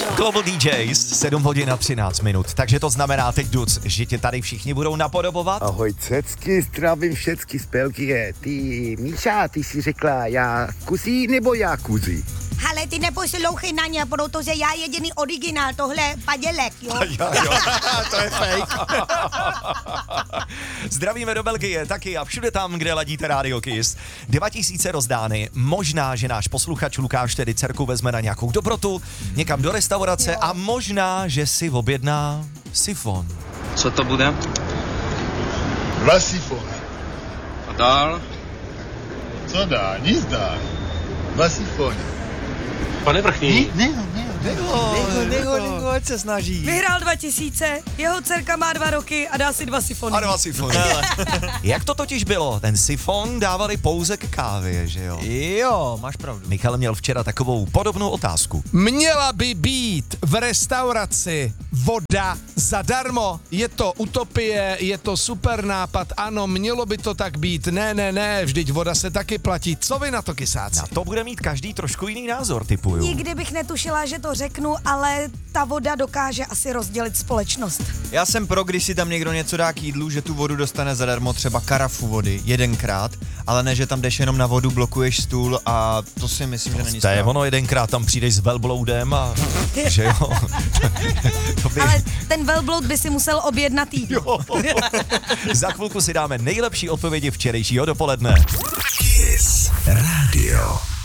Global DJs, 7 hodin a 13 minut. Takže to znamená teď, Duc, že tě tady všichni budou napodobovat? Ahoj, cecky, zdravím všecky z Belgie. Ty, Míša, ty jsi řekla já kuzí nebo já kuzí? Ale ty neposlouchej na ně, protože já jediný originál, tohle padělek, jo? Jo. To je fake. Zdravíme do Belgie taky a všude tam, kde ladíte Radio Kiss. 2000 rozdány. Možná, že náš posluchač Lukáš tedy dcerku vezme na nějakou dobrotu, někam do restaurace a možná, že si objedná sifon. Co to bude? 2 sifony. A dál? Co dá? Nic dá. 2 sifony. Pane Vrchní. Neho, ať se snaží. Vyhrál 2000, jeho dcerka má 2 roky a dá si 2 sifony. A 2 sifony. Jak to totiž bylo? Ten sifon dávali pouze k kávě, že jo? Jo, máš pravdu. Michal měl včera takovou podobnou otázku. Měla by být v restauraci voda zadarmo. Je to utopie, je to super nápad, ano, mělo by to tak být. Ne, vždyť voda se taky platí. Co vy na to, kysáci? Na to bude mít každý trošku jiný názor, typuju. Nikdy bych netušila, že to řeknu, ale ta voda dokáže asi rozdělit společnost. Já jsem pro, když si tam někdo něco dá k jídlu, že tu vodu dostane zadarmo, třeba karafu vody, 1krát, ale ne, že tam jdeš jenom na vodu, blokuješ stůl a to si myslím, že není To je správně. ono, 1krát tam přijdeš s velbloudem a že jo. To by... Ale ten velbloud by si musel objednat jídlo. Za chvilku si dáme nejlepší odpovědi včerejšího dopoledne.